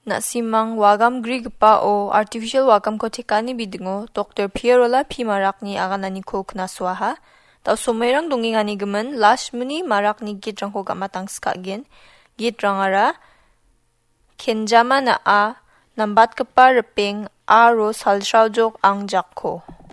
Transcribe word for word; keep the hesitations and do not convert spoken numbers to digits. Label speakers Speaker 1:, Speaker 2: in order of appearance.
Speaker 1: nasimang wagam grigpao artificial wagam ko tekani bidingo Doktor Pierola P. Marakni agananiko knaswaha. Tau somerang dongengani gemen Lashmuni Marakni gitrangko gamatang skagin. Gitrangara kenjama na a nambat kepa reping aro salsraujok ang jakko.